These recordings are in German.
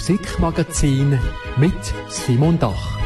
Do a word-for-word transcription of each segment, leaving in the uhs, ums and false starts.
Musikmagazin mit Simon Dach.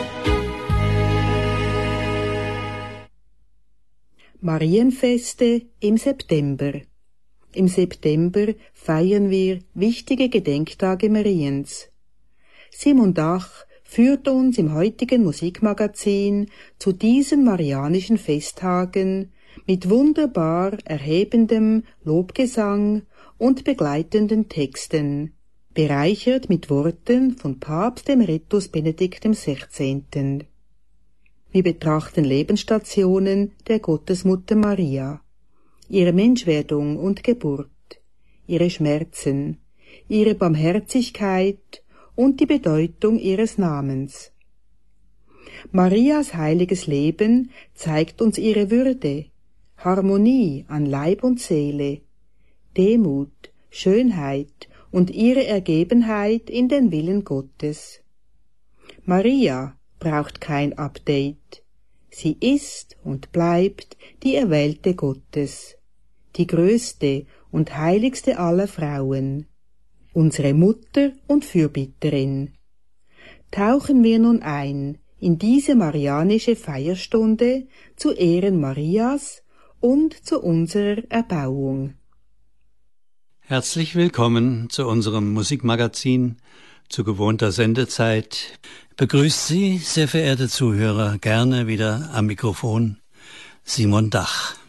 Marienfeste im September. Im September feiern wir wichtige Gedenktage Mariens. Simon Dach führt uns im heutigen Musikmagazin zu diesen marianischen Festtagen mit wunderbar erhebendem Lobgesang und begleitenden Texten, bereichert mit Worten von Papst Emeritus Benedikt der Sechzehnte. Wir betrachten Lebensstationen der Gottesmutter Maria, ihre Menschwerdung und Geburt, ihre Schmerzen, ihre Barmherzigkeit und die Bedeutung ihres Namens. Marias heiliges Leben zeigt uns ihre Würde, Harmonie an Leib und Seele, Demut, Schönheit und ihre Ergebenheit in den Willen Gottes. Maria braucht kein Update. Sie ist und bleibt die Erwählte Gottes, die größte und heiligste aller Frauen, unsere Mutter und Fürbitterin. Tauchen wir nun ein in diese marianische Feierstunde zu Ehren Marias und zu unserer Erbauung. Herzlich willkommen zu unserem Musikmagazin zu gewohnter Sendezeit. Begrüßt Sie, sehr verehrte Zuhörer, gerne wieder am Mikrofon Simon Dach.